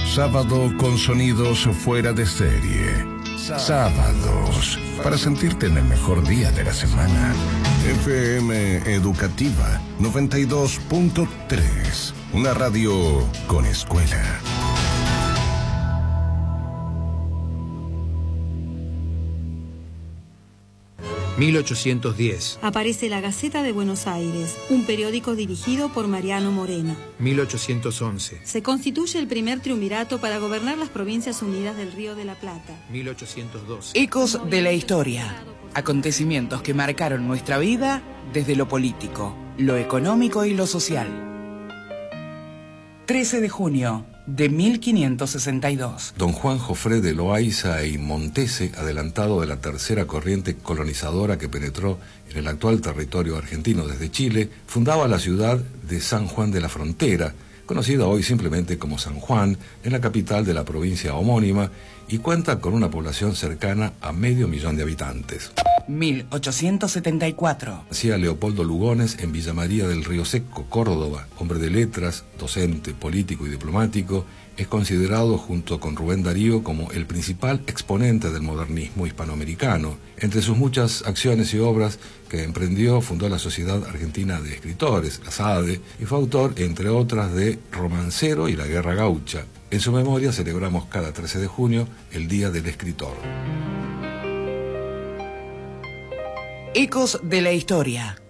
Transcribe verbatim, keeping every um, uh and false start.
Sábado con sonidos fuera de serie. Sábados para sentirte en el mejor día de la semana. F M Educativa noventa y dos punto tres. Una radio con escuela. mil ochocientos diez. Aparece la Gaceta de Buenos Aires, un periódico dirigido por Mariano Moreno. mil ochocientos once. Se constituye el primer triunvirato para gobernar las Provincias Unidas del Río de la Plata. mil ochocientos doce. Ecos de la historia. Acontecimientos que marcaron nuestra vida desde lo político, lo económico y lo social. trece de junio de mil quinientos sesenta y dos. Don Juan Jofré de Loaiza y Montese, adelantado de la tercera corriente colonizadora que penetró en el actual territorio argentino desde Chile, fundaba la ciudad de San Juan de la Frontera, conocida hoy simplemente como San Juan, en la capital de la provincia homónima, y cuenta con una población cercana a medio millón de habitantes. mil ochocientos setenta y cuatro. Nacía Leopoldo Lugones en Villa María del Río Seco, Córdoba. Hombre de letras, docente, político y diplomático, es considerado junto con Rubén Darío como el principal exponente del modernismo hispanoamericano. Entre sus muchas acciones y obras que emprendió, fundó la Sociedad Argentina de Escritores, la SADE, y fue autor, entre otras, de Romancero y la Guerra Gaucha. En su memoria celebramos cada trece de junio el Día del Escritor. Ecos de la historia.